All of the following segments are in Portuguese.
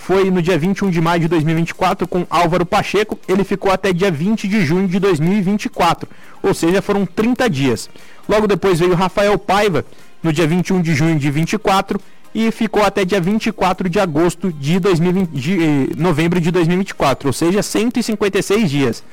foi no dia 21 de maio de 2024 com Álvaro Pacheco. Ele ficou até dia 20 de junho de 2024, ou seja, foram 30 dias. Logo depois veio Rafael Paiva, no dia 21 de junho de 24, e ficou até dia 24 de agosto de novembro de 2024, ou seja, 156 dias.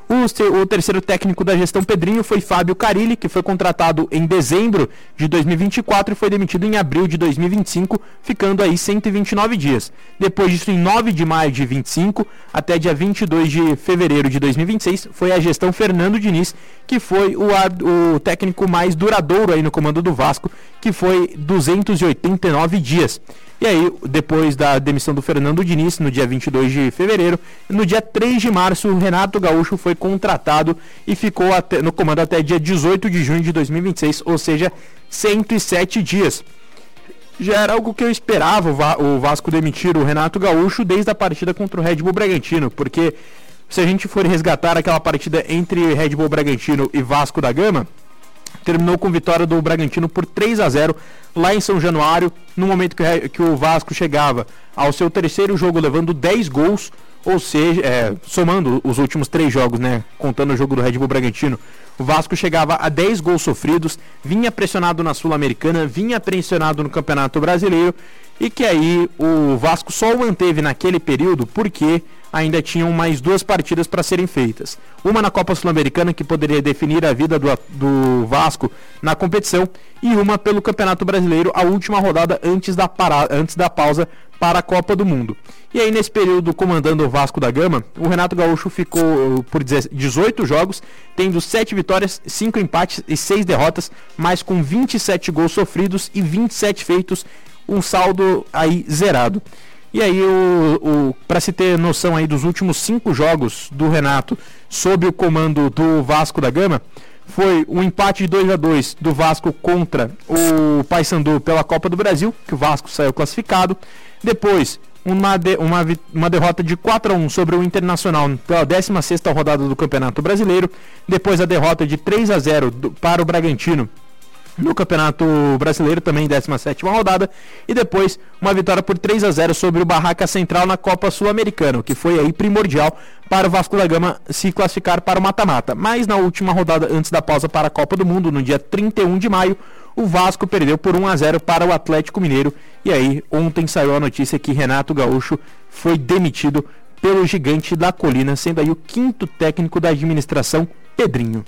O terceiro técnico da gestão Pedrinho foi Fábio Carilli, que foi contratado em dezembro de 2024 e foi demitido em abril de 2025, ficando aí 129 dias. Depois disso, em 9 de maio de 25 até dia 22 de fevereiro de 2026, foi a gestão Fernando Diniz, que foi o técnico mais duradouro aí no comando do Vasco, que foi 289 dias. E aí, depois da demissão do Fernando Diniz, no dia 22 de fevereiro, no dia 3 de março, o Renato Gaúcho foi contratado e ficou no comando até dia 18 de junho de 2026, ou seja, 107 dias. Já era algo que eu esperava o Vasco demitir o Renato Gaúcho desde a partida contra o Red Bull Bragantino, porque se a gente for resgatar aquela partida entre Red Bull Bragantino e Vasco da Gama, terminou com vitória do Bragantino por 3-0 lá em São Januário, no momento que o Vasco chegava ao seu terceiro jogo levando 10 gols, ou seja, somando os últimos 3 jogos, né, contando o jogo do Red Bull Bragantino, o Vasco chegava a 10 gols sofridos, vinha pressionado na Sul-Americana, vinha pressionado no Campeonato Brasileiro, e que aí o Vasco só o manteve naquele período porque ainda tinham mais 2 partidas para serem feitas. Uma na Copa Sul-Americana, que poderia definir a vida do Vasco na competição, e uma pelo Campeonato Brasileiro, a última rodada antes da pausa para a Copa do Mundo. E aí, nesse período, comandando o Vasco da Gama, o Renato Gaúcho ficou por 18 jogos, tendo 7 vitórias, 5 empates e 6 derrotas, mas com 27 gols sofridos e 27 feitos, um saldo aí zerado. E aí, para se ter noção aí dos últimos 5 jogos do Renato sob o comando do Vasco da Gama, foi um empate de 2-2 do Vasco contra o Paysandu pela Copa do Brasil, que o Vasco saiu classificado. Depois, uma derrota de 4-1 sobre o Internacional pela 16ª rodada do Campeonato Brasileiro. Depois a derrota de 3-0 para o Bragantino no Campeonato Brasileiro, também 17ª rodada, e depois uma vitória por 3-0 sobre o Barraca Central na Copa Sul-Americana, o que foi aí primordial para o Vasco da Gama se classificar para o mata-mata. Mas na última rodada, antes da pausa para a Copa do Mundo, no dia 31 de maio, o Vasco perdeu por 1-0 para o Atlético Mineiro, e aí ontem saiu a notícia que Renato Gaúcho foi demitido pelo Gigante da Colina, sendo aí o 5º técnico da administração Pedrinho.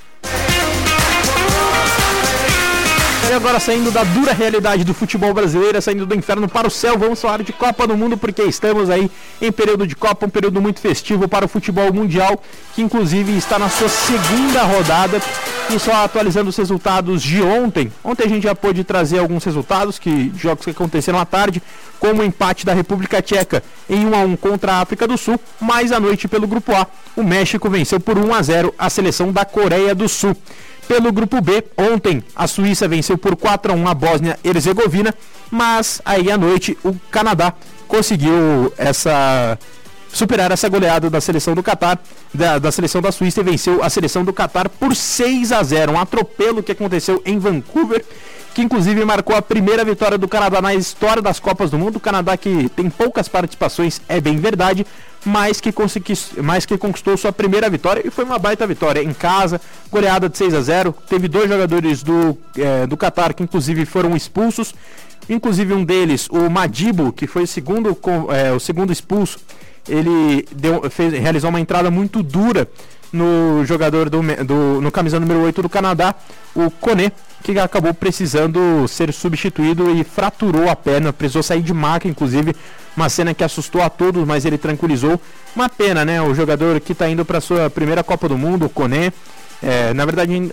E agora, saindo da dura realidade do futebol brasileiro, saindo do inferno para o céu, vamos falar de Copa do Mundo, porque estamos aí em período de Copa, um período muito festivo para o futebol mundial, que inclusive está na sua 2ª rodada. E só atualizando os resultados de ontem a gente já pôde trazer alguns resultados de jogos que aconteceram à tarde, como o empate da República Tcheca em 1-1 contra a África do Sul, mais à noite pelo Grupo A, o México venceu por 1-0 a seleção da Coreia do Sul. Pelo Grupo B, ontem a Suíça venceu por 4-1 a Bósnia-Herzegovina, mas aí à noite o Canadá conseguiu superar essa goleada da seleção do Catar, da seleção da Suíça, e venceu a seleção do Catar por 6-0, um atropelo que aconteceu em Vancouver, que inclusive marcou a primeira vitória do Canadá na história das Copas do Mundo. O Canadá, que tem poucas participações, é bem verdade, mas que conquistou sua primeira vitória, e foi uma baita vitória em casa, goleada de 6-0. Teve 2 jogadores do Catar que inclusive foram expulsos, inclusive um deles, o Madibo, que foi o segundo expulso. Ele realizou uma entrada muito dura no jogador no camisa número 8 do Canadá, o Koné, que acabou precisando ser substituído e fraturou a perna, precisou sair de maca, inclusive, uma cena que assustou a todos, mas ele tranquilizou. Uma pena, né? O jogador que está indo para sua primeira Copa do Mundo, o Koné, na verdade,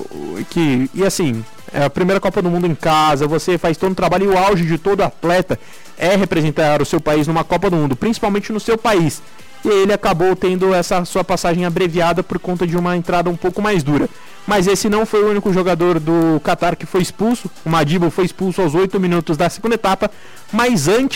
é a primeira Copa do Mundo em casa, você faz todo o trabalho, e o auge de todo atleta é representar o seu país numa Copa do Mundo, principalmente no seu país. E ele acabou tendo essa sua passagem abreviada por conta de uma entrada um pouco mais dura. Mas esse não foi o único jogador do Catar que foi expulso. O Madibo foi expulso aos 8 minutos da segunda etapa, mas antes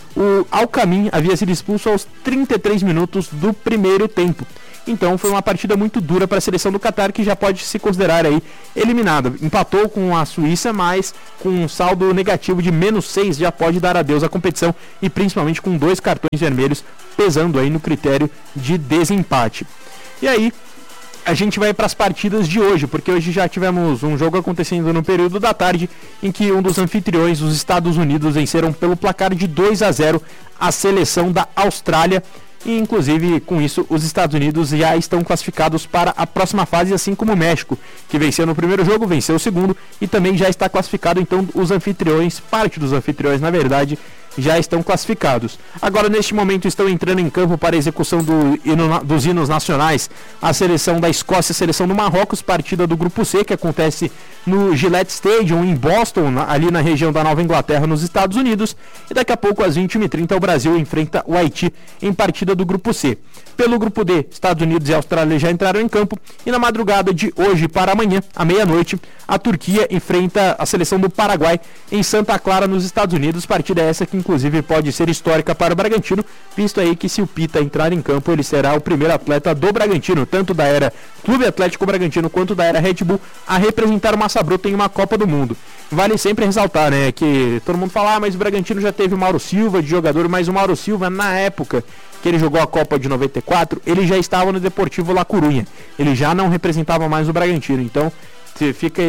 o Alcamin havia sido expulso aos 33 minutos do primeiro tempo. Então foi uma partida muito dura para a seleção do Catar, que já pode se considerar aí eliminada. Empatou com a Suíça, mas com um saldo negativo de -6 já pode dar adeus à competição, e principalmente com 2 cartões vermelhos pesando aí no critério de desempate. E aí a gente vai para as partidas de hoje, porque hoje já tivemos um jogo acontecendo no período da tarde, em que um dos anfitriões, os Estados Unidos, venceram pelo placar de 2-0 a seleção da Austrália. E inclusive com isso os Estados Unidos já estão classificados para a próxima fase, assim como o México, que venceu no primeiro jogo, venceu o segundo e também já está classificado. Então os anfitriões, parte dos anfitriões na verdade, já estão classificados. Agora neste momento estão entrando em campo para a execução dos hinos nacionais a seleção da Escócia e a seleção do Marrocos, partida do grupo C, que acontece no Gillette Stadium em Boston, ali na região da Nova Inglaterra, nos Estados Unidos. E daqui a pouco às 21h30 o Brasil enfrenta o Haiti em partida do grupo C. Pelo grupo D, Estados Unidos e Austrália já entraram em campo, e na madrugada de hoje para amanhã, à meia-noite, a Turquia enfrenta a seleção do Paraguai em Santa Clara, nos Estados Unidos. Partida essa que inclusive pode ser histórica para o Bragantino, visto aí que se o Pita entrar em campo, ele será o primeiro atleta do Bragantino, tanto da era Clube Atlético Bragantino quanto da era Red Bull, a representar o Massa Bruta em uma Copa do Mundo. Vale sempre ressaltar, né, que todo mundo fala, mas o Bragantino já teve o Mauro Silva de jogador, mas o Mauro Silva, na época que ele jogou a Copa de 94, ele já estava no Deportivo La Coruña, ele já não representava mais o Bragantino. Então fica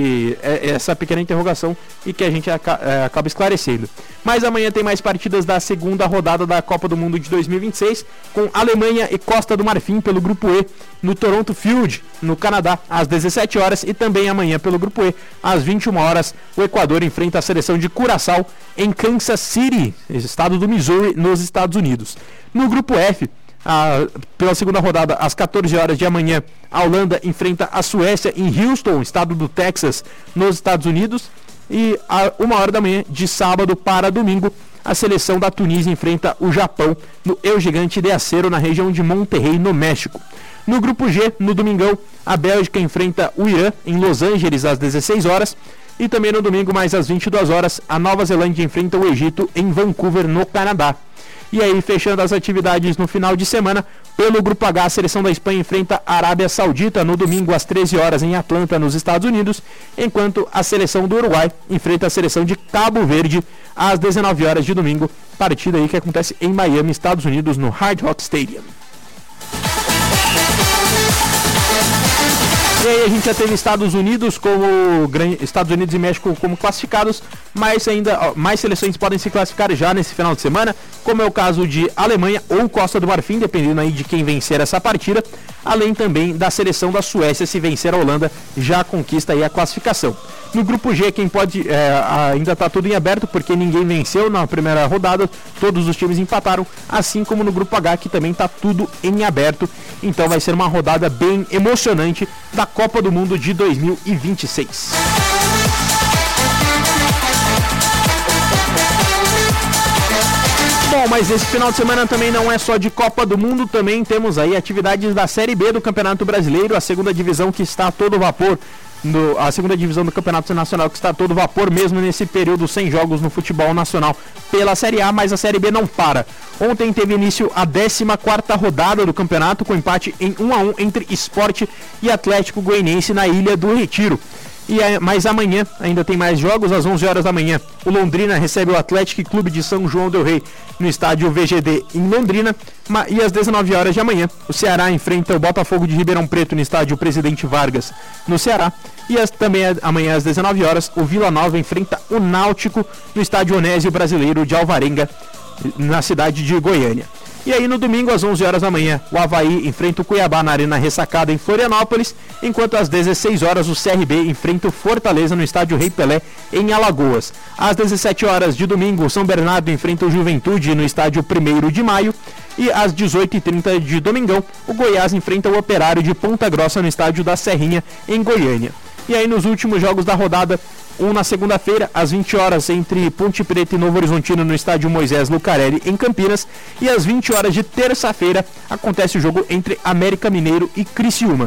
essa pequena interrogação e que a gente acaba esclarecendo. Mas amanhã tem mais partidas da segunda rodada da Copa do Mundo de 2026, com Alemanha e Costa do Marfim pelo grupo E, no Toronto Field, no Canadá, às 17 horas, e também amanhã pelo grupo E, às 21 horas, o Equador enfrenta a seleção de Curaçao em Kansas City, estado do Missouri, nos Estados Unidos. No grupo F, pela segunda rodada, às 14 horas de amanhã, a Holanda enfrenta a Suécia em Houston, estado do Texas, nos Estados Unidos. E a 1 hora da manhã de sábado para domingo, a seleção da Tunísia enfrenta o Japão no El Gigante de Acero, na região de Monterrey, no México. No grupo G, no domingão, a Bélgica enfrenta o Irã em Los Angeles às 16 horas. E também no domingo, mais às 22 horas, a Nova Zelândia enfrenta o Egito em Vancouver, no Canadá. E aí, fechando as atividades no final de semana, pelo Grupo H, a seleção da Espanha enfrenta a Arábia Saudita no domingo às 13 horas em Atlanta, nos Estados Unidos, enquanto a seleção do Uruguai enfrenta a seleção de Cabo Verde às 19 horas de domingo, partida aí que acontece em Miami, Estados Unidos, no Hard Rock Stadium. E aí a gente já teve Estados Unidos e México como classificados, mas ainda mais seleções podem se classificar já nesse final de semana, como é o caso de Alemanha ou Costa do Marfim, dependendo aí de quem vencer essa partida, além também da seleção da Suécia, se vencer a Holanda, já conquista aí a classificação. No grupo G, quem pode, ainda está tudo em aberto, porque ninguém venceu na primeira rodada, todos os times empataram, assim como no grupo H, que também está tudo em aberto. Então vai ser uma rodada bem emocionante da Copa do Mundo de 2026. Bom, mas esse final de semana também não é só de Copa do Mundo, também temos aí atividades da Série B do Campeonato Brasileiro, a segunda divisão que está a todo vapor. A segunda divisão do Campeonato Nacional, que está a todo vapor mesmo nesse período sem jogos no futebol nacional pela Série A, mas a Série B não para. Ontem teve início a 14ª rodada do campeonato, com empate em 1-1 entre Sport e Atlético Goianiense na Ilha do Retiro. Mas amanhã ainda tem mais jogos, às 11 horas da manhã. O Londrina recebe o Atlético Clube de São João del Rei no estádio VGD em Londrina. E às 19 horas de amanhã, o Ceará enfrenta o Botafogo de Ribeirão Preto no estádio Presidente Vargas, no Ceará. E também amanhã às 19 horas, o Vila Nova enfrenta o Náutico no estádio Onésio Brasileiro de Alvarenga, na cidade de Goiânia. E aí no domingo, às 11 horas da manhã, o Avaí enfrenta o Cuiabá na Arena Ressacada em Florianópolis, enquanto às 16 horas o CRB enfrenta o Fortaleza no estádio Rei Pelé em Alagoas. Às 17 horas de domingo, o São Bernardo enfrenta o Juventude no estádio 1º de Maio. E às 18h30 de domingão, o Goiás enfrenta o Operário de Ponta Grossa no estádio da Serrinha em Goiânia. E aí nos últimos jogos da rodada, na segunda-feira, às 20 horas, entre Ponte Preta e Novo Horizontino no estádio Moisés Lucarelli em Campinas. E às 20 horas de terça-feira, acontece o jogo entre América Mineiro e Criciúma.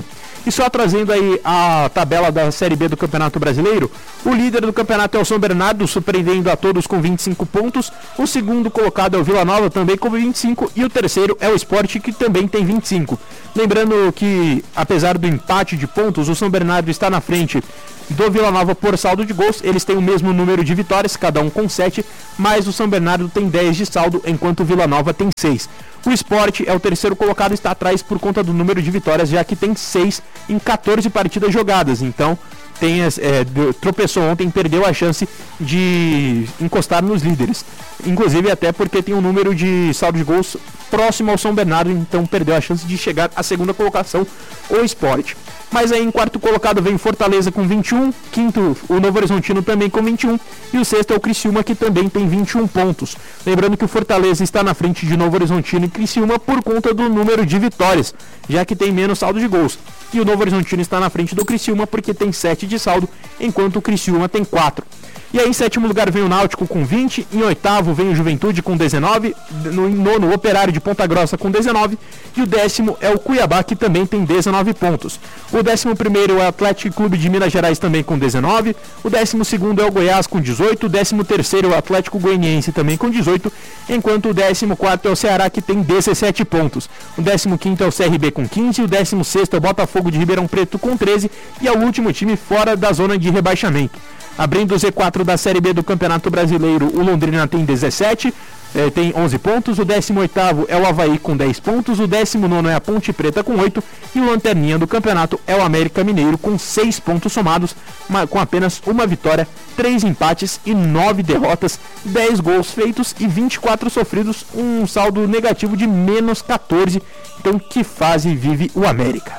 E só trazendo aí a tabela da Série B do Campeonato Brasileiro, o líder do campeonato é o São Bernardo, surpreendendo a todos com 25 pontos. O segundo colocado é o Vila Nova, também com 25. E o terceiro é o Sport, que também tem 25. Lembrando que, apesar do empate de pontos, o São Bernardo está na frente do Vila Nova por saldo de gols. Eles têm o mesmo número de vitórias, cada um com 7, mas o São Bernardo tem 10 de saldo, enquanto o Vila Nova tem 6. O Sport é o terceiro colocado e está atrás por conta do número de vitórias, já que tem 6 em 14 partidas jogadas. Então, tropeçou ontem, perdeu a chance de encostar nos líderes. Inclusive até porque tem um número de saldo de gols próximo ao São Bernardo, então perdeu a chance de chegar à segunda colocação, o Sport. Mas aí em quarto colocado vem Fortaleza com 21, quinto o Novo Horizontino também com 21 e o sexto é o Criciúma, que também tem 21 pontos. Lembrando que o Fortaleza está na frente de Novo Horizontino e Criciúma por conta do número de vitórias, já que tem menos saldo de gols. E o Novo Horizontino está na frente do Criciúma porque tem 7 de saldo, enquanto o Criciúma tem 4. E aí em sétimo lugar vem o Náutico com 20, em oitavo vem o Juventude com 19, no nono o Operário de Ponta Grossa com 19 e o décimo é o Cuiabá, que também tem 19 pontos. O 11º é o Atlético Clube de Minas Gerais também com 19, o 12º é o Goiás com 18, o 13º é o Atlético Goianiense também com 18, enquanto o 14º é o Ceará, que tem 17 pontos. O 15º é o CRB com 15, o 16º é o Botafogo de Ribeirão Preto com 13 e é o último time fora da zona de rebaixamento. Abrindo o Z4 da Série B do Campeonato Brasileiro, o Londrina tem 17, tem 11 pontos, o 18º é o Avaí com 10 pontos, o 19º é a Ponte Preta com 8 e o lanterninha do campeonato é o América Mineiro com 6 pontos somados, com apenas uma vitória, 3 empates e 9 derrotas, 10 gols feitos e 24 sofridos, um saldo negativo de menos 14. Então, que fase vive o América?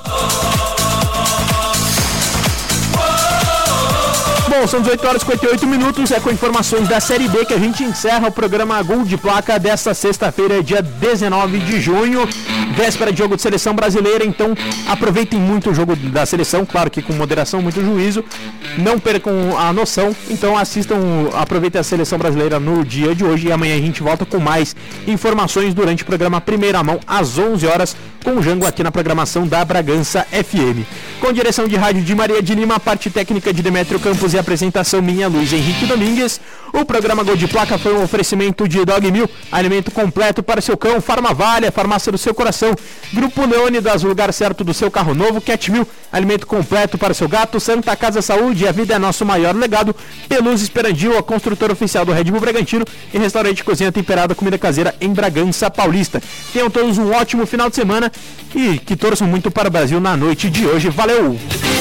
Bom, são 18 horas e 58 minutos, é com informações da Série B que a gente encerra o programa Gol de Placa desta sexta-feira, dia 19 de junho, véspera de jogo de seleção brasileira, então aproveitem muito o jogo da seleção, claro que com moderação, muito juízo, não percam a noção, então aproveitem a seleção brasileira no dia de hoje e amanhã a gente volta com mais informações durante o programa Primeira Mão, às 11 horas, com o Jango aqui na programação da Bragança FM. Com direção de rádio de Maria de Lima, parte técnica de Demétrio Campos e apresentação minha, Luiz Henrique Domingues. O programa Gol de Placa foi um oferecimento de Dog Mil, alimento completo para seu cão, Farmavale, a farmácia do seu coração, Grupo Leônidas, o lugar certo do seu carro novo, Cat Mil, alimento completo para seu gato, Santa Casa Saúde, a vida é nosso maior legado, Peluz Esperandil, a construtora oficial do Red Bull Bragantino e restaurante Cozinha Temperada, comida caseira em Bragança Paulista. Tenham todos um ótimo final de semana e que torçam muito para o Brasil na noite de hoje. Valeu!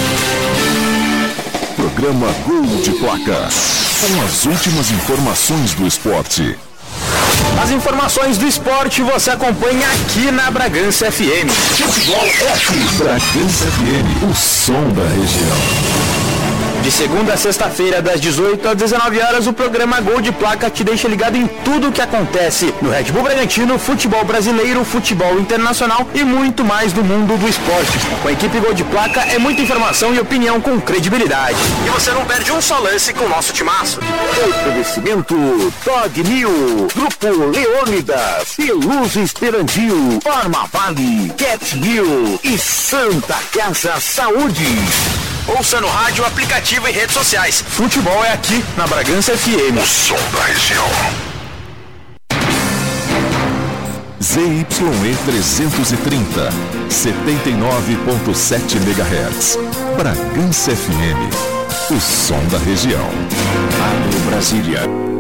Programa Gol de Placa, com as últimas informações do esporte. As informações do esporte você acompanha aqui na Bragança FM. Futebol é aqui. Bragança FM, o som da região. De segunda a sexta-feira, das 18 às 19 horas, o programa Gol de Placa te deixa ligado em tudo o que acontece no Red Bull Bragantino, futebol brasileiro, futebol internacional e muito mais do mundo do esporte. Com a equipe Gol de Placa é muita informação e opinião com credibilidade. E você não perde um só lance com o nosso timaço. Oferecimento Dog Mil, Grupo Leônidas, Peluz Esperandil, Farmavale, Cat Mil e Santa Casa Saúde. Ouça no rádio, aplicativo e redes sociais. Futebol é aqui na Bragança FM. O som da região. ZYE 330, 79.7 MHz. Bragança FM, o som da região. Rádio Brasília.